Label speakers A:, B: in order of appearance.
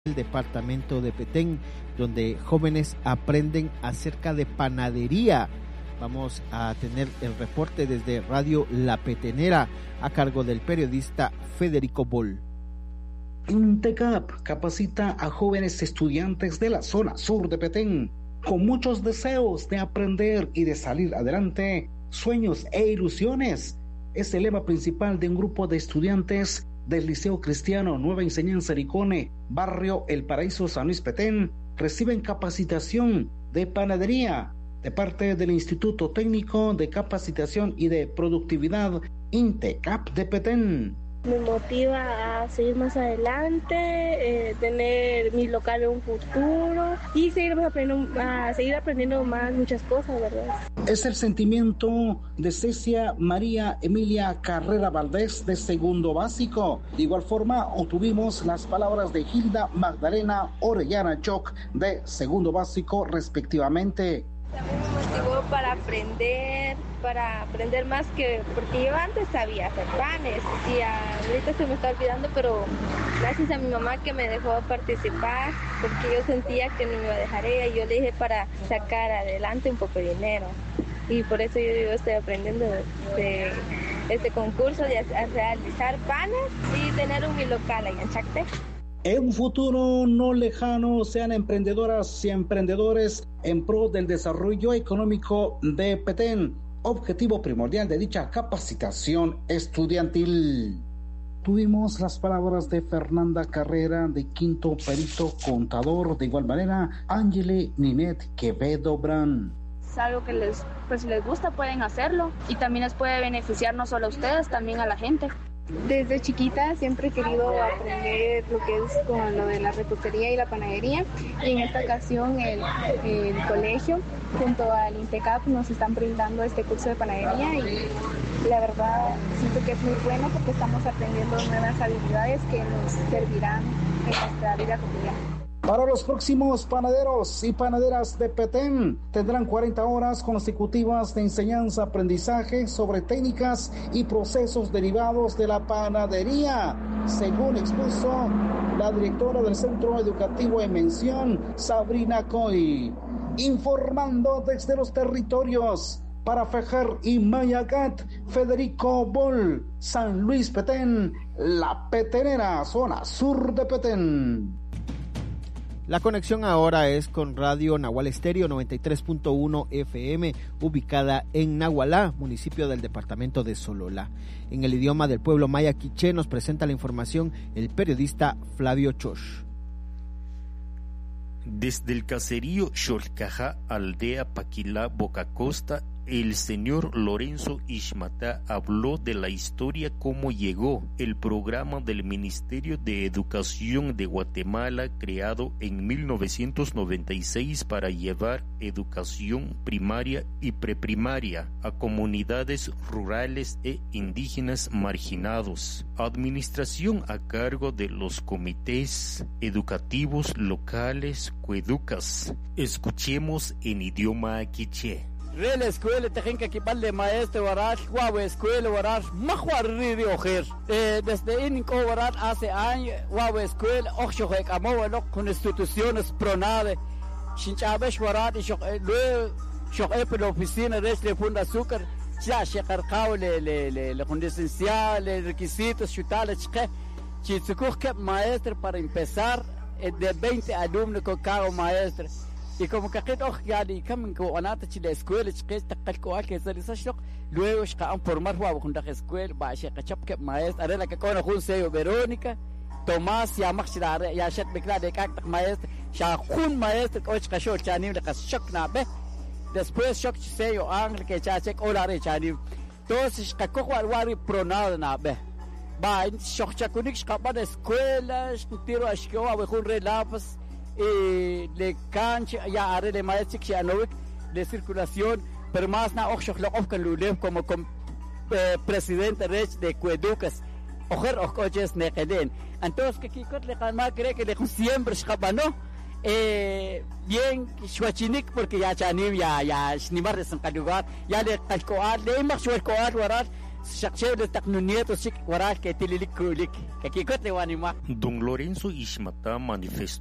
A: el departamento de Petén, donde jóvenes aprenden acerca de panadería. Vamos a tener el reporte desde Radio La Petenera a cargo del periodista Federico Boll.
B: INTECAP capacita a jóvenes estudiantes de la zona sur de Petén con muchos deseos de aprender y de salir adelante, sueños e ilusiones. Es el lema principal de un grupo de estudiantes del Liceo Cristiano Nueva Enseñanza Ricone, barrio El Paraíso, San Luis Petén. Reciben capacitación de panadería de parte del Instituto Técnico de Capacitación y de Productividad INTECAP de Petén.
C: Me motiva a seguir más adelante, tener mi local en un futuro y seguir aprendiendo más muchas cosas, ¿verdad?
B: Es el sentimiento de Cecia María Emilia Carrera Valdés de segundo básico. De igual forma, obtuvimos las palabras de Hilda Magdalena Orellana Choc de segundo básico respectivamente.
C: También me motivó para aprender más porque yo antes sabía hacer panes y ahorita se me está olvidando, pero gracias a mi mamá que me dejó participar, porque yo sentía que no me iba a dejar ella, y yo le dije para sacar adelante un poco de dinero, y por eso yo estoy aprendiendo de este concurso de realizar panes y tener un local ahí en Chacté.
B: En un futuro no lejano sean emprendedoras y emprendedores en pro del desarrollo económico de Petén, objetivo primordial de dicha capacitación estudiantil. Tuvimos las palabras de Fernanda Carrera, de quinto perito contador, de igual manera Ángele Ninet Quevedo Brand.
D: Es algo que les gusta, pueden hacerlo, y también les puede beneficiar no solo a ustedes, también a la gente.
E: Desde chiquita siempre he querido aprender lo que es con lo de la repostería y la panadería, y en esta ocasión el colegio junto al INTECAP nos están brindando este curso de panadería, y la verdad siento que es muy bueno porque estamos aprendiendo nuevas habilidades que nos servirán en nuestra vida cotidiana.
B: Para los próximos panaderos y panaderas de Petén, tendrán 40 horas consecutivas de enseñanza-aprendizaje sobre técnicas y procesos derivados de la panadería, según expuso la directora del Centro Educativo en Mención, Sabrina Coy. Informando desde los territorios para Fejer y Mayagat, Federico Boll, San Luis Petén, La Petenera, zona sur de Petén.
A: La conexión ahora es con Radio Nahual Estéreo 93.1 FM, ubicada en Nahualá, municipio del departamento de Sololá. En el idioma del pueblo maya quiché nos presenta la información el periodista Flavio Chosh.
F: Desde el caserío Xolcajá, aldea Paquilá, Bocacosta, el señor Lorenzo Ishmatá habló de la historia cómo llegó el programa del Ministerio de Educación de Guatemala, creado en 1996 para llevar educación primaria y preprimaria a comunidades rurales e indígenas marginados. Administración a cargo de los comités educativos locales Coeducas. Escuchemos en idioma quiché.
G: Real escuela tejen que equiparle maestro warar, guau escuela warar, mejor de ojer. Desde Inco warar hace años, guau escuela, ocho hecamó con instituciones pronade. Shinchabesh warar y shock la oficina de Funda Azúcar, ya shekarkao le condicional, requisitos, chutales, chitsukuj que maestro para empezar de 20 alumnos con cada maestro. Y como que yani kamen ko anata chile escuela chiques takalko que se les luego ska formar huevo con la escuela ba she kachap que maestra arela que con José Verónica Tomás ya machira ya shet bekla de kak maestra sha kun maestra ko chka sho chani le kashok na be después shok se yo angle que cha chek olare chani entonces ka ko wari pronada na be ba shok chakunik ska ba de escuela tiro ashko wa kun relapas le cancha ya haré de maestro que anovik de circulación, pero más na ocho lo ofcan lulem como presidente de Coeducas ojer ocoches neqeden. Entonces que kikot le calma cree que le siempre escapano bien shuachinik porque ya chanim ya nimar de San Calugar ya le calcoar le imag shualcoar warar shakchele taknunieto sik waral que tililic kulik que kikote wanima.
F: Don Lorenzo Ishmata manifestó